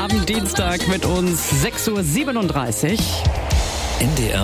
am Dienstag mit uns 6:37 Uhr. NDR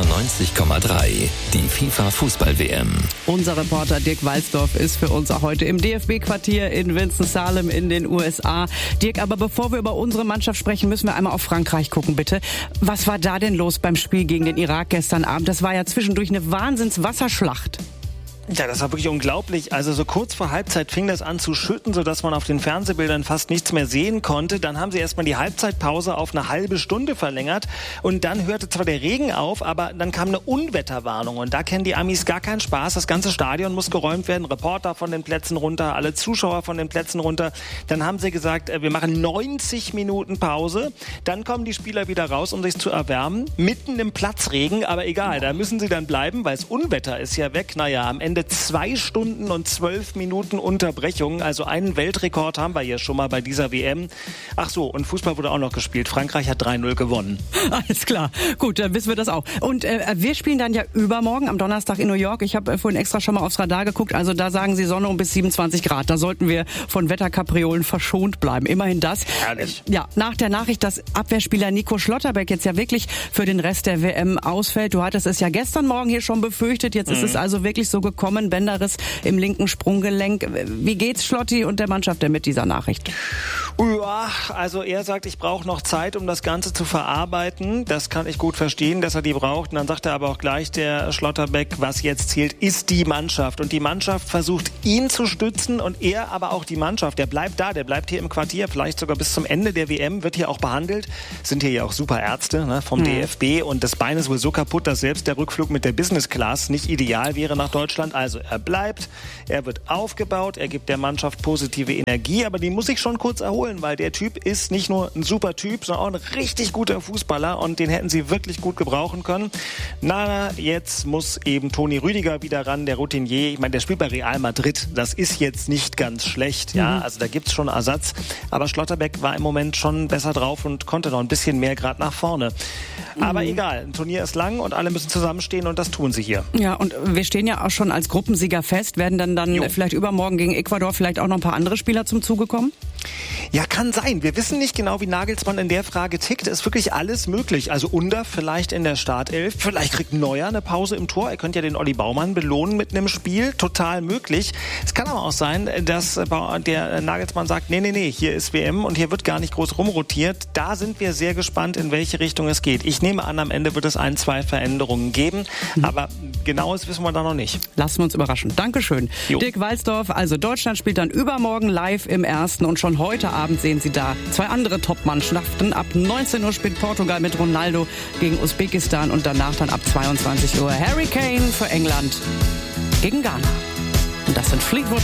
90,3, die FIFA-Fußball-WM. Unser Reporter Dirk Walsdorf ist für uns auch heute im DFB-Quartier in Winston-Salem in den USA. Dirk, aber bevor wir über unsere Mannschaft sprechen, müssen wir einmal auf Frankreich gucken, bitte. Was war da denn los beim Spiel gegen den Irak gestern Abend? Das war ja zwischendurch eine Wahnsinns-Wasserschlacht. Ja, das war wirklich unglaublich. Also so kurz vor Halbzeit fing das an zu schütten, sodass man auf den Fernsehbildern fast nichts mehr sehen konnte. Dann haben sie erstmal die Halbzeitpause auf eine halbe Stunde verlängert. Und dann hörte zwar der Regen auf, aber dann kam eine Unwetterwarnung. Und da kennen die Amis gar keinen Spaß. Das ganze Stadion muss geräumt werden. Reporter von den Plätzen runter, alle Zuschauer von den Plätzen runter. Dann haben sie gesagt, wir machen 90 Minuten Pause. Dann kommen die Spieler wieder raus, um sich zu erwärmen. Mitten im Platzregen, aber egal, da müssen sie dann bleiben, weil das Unwetter ist ja weg. Naja, am Ende 2 Stunden und 12 Minuten Unterbrechung. Also einen Weltrekord haben wir hier schon mal bei dieser WM. Ach so, und Fußball wurde auch noch gespielt. Frankreich hat 3-0 gewonnen. Alles klar. Gut, dann wissen wir das auch. Und wir spielen dann ja übermorgen am Donnerstag in New York. Ich habe vorhin extra schon mal aufs Radar geguckt. Also da sagen sie Sonne um bis 27 Grad. Da sollten wir von Wetterkapriolen verschont bleiben. Immerhin das. Herrlich. Ja, nach der Nachricht, dass Abwehrspieler Nico Schlotterbeck jetzt ja wirklich für den Rest der WM ausfällt. Du hattest es ja gestern Morgen hier schon befürchtet. Jetzt ist es also wirklich so gekommen. Bänderriss im linken Sprunggelenk. Wie geht's Schlotti und der Mannschaft denn mit dieser Nachricht? Ja, also er sagt, ich brauche noch Zeit, um das Ganze zu verarbeiten. Das kann ich gut verstehen, dass er die braucht. Und dann sagt er aber auch gleich, der Schlotterbeck, was jetzt zählt, ist die Mannschaft. Und die Mannschaft versucht, ihn zu stützen und er aber auch die Mannschaft. Der bleibt da, der bleibt hier im Quartier, vielleicht sogar bis zum Ende der WM, wird hier auch behandelt. Sind hier ja auch super Ärzte vom DFB und das Bein ist wohl so kaputt, dass selbst der Rückflug mit der Business Class nicht ideal wäre nach Deutschland. Also er bleibt, er wird aufgebaut, er gibt der Mannschaft positive Energie, aber die muss sich schon kurz erholen, weil der Typ ist nicht nur ein super Typ, sondern auch ein richtig guter Fußballer und den hätten sie wirklich gut gebrauchen können. Na, jetzt muss eben Toni Rüdiger wieder ran, der Routinier. Ich meine, der spielt bei Real Madrid, das ist jetzt nicht ganz schlecht, ja, also da gibt's schon Ersatz, aber Schlotterbeck war im Moment schon besser drauf und konnte noch ein bisschen mehr gerade nach vorne. Aber egal, ein Turnier ist lang und alle müssen zusammenstehen und das tun sie hier. Ja, und wir stehen ja auch schon als Gruppensieger fest. Werden dann vielleicht übermorgen gegen Ecuador vielleicht auch noch ein paar andere Spieler zum Zuge kommen? Ja, kann sein. Wir wissen nicht genau, wie Nagelsmann in der Frage tickt. Ist wirklich alles möglich. Also Under vielleicht in der Startelf. Vielleicht kriegt Neuer eine Pause im Tor. Er könnte ja den Olli Baumann belohnen mit einem Spiel. Total möglich. Es kann aber auch sein, dass der Nagelsmann sagt, nee, hier ist WM und hier wird gar nicht groß rumrotiert. Da sind wir sehr gespannt, in welche Richtung es geht. Ich nehme an, am Ende wird es 1-2 Veränderungen geben. Aber genaues wissen wir da noch nicht. Lassen wir uns überraschen. Dankeschön. Jo. Dirk Walsdorf, also Deutschland spielt dann übermorgen live im Ersten und schon heute Abend sehen Sie da 2 andere Top-Mannschaften. Ab 19 Uhr spielt Portugal mit Ronaldo gegen Usbekistan und danach dann ab 22 Uhr Harry Kane für England gegen Ghana. Und das sind Fleetwood